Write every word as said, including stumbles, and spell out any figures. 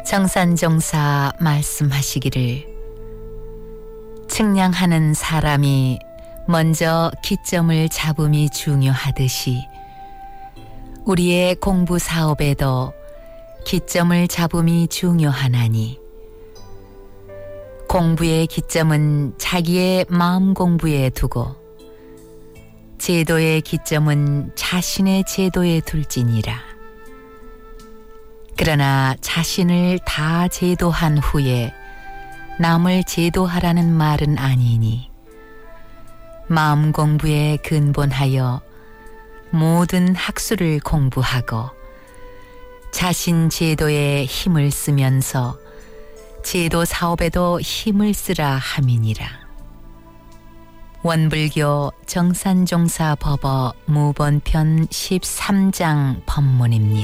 정산종사 말씀하시기를 측량하는 사람이 먼저 기점을 잡음이 중요하듯이 우리의 공부 사업에도 기점을 잡음이 중요하나니 공부의 기점은 자기의 마음 공부에 두고 제도의 기점은 자신의 제도에 둘지니라. 그러나 자신을 다 제도한 후에 남을 제도하라는 말은 아니니 마음 공부에 근본하여 모든 학술을 공부하고 자신 제도에 힘을 쓰면서 제도 사업에도 힘을 쓰라 함이니라. 원불교 정산종사 법어 무본편 십삼 장 법문입니다.